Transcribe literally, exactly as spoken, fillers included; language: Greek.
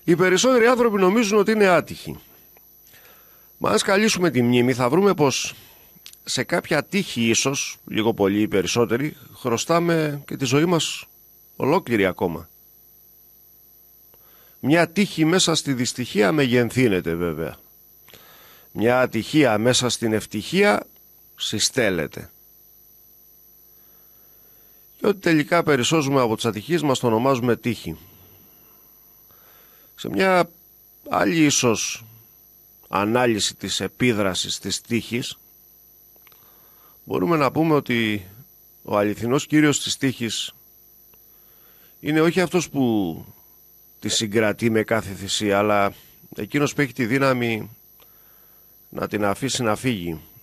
Οι περισσότεροι άνθρωποι νομίζουν ότι είναι άτυχοι. Μα αν σκαλίσουμε τη μνήμη θα βρούμε πως σε κάποια τύχη, ίσως, λίγο πολύ οι περισσότεροι, χρωστάμε και τη ζωή μας ολόκληρη ακόμα. Μια τύχη μέσα στη δυστυχία μεγενθύνεται βέβαια. Μια ατυχία μέσα στην ευτυχία συστέλλεται. Και ότι τελικά περισσώζουμε από τις ατυχίες μας το ονομάζουμε τύχη. Σε μια άλλη ίσως ανάλυση της επίδρασης της τύχης μπορούμε να πούμε ότι ο αληθινός κύριος της τύχης είναι όχι αυτός που τη συγκρατεί με κάθε θυσία, αλλά εκείνος που έχει τη δύναμη να την αφήσει να φύγει,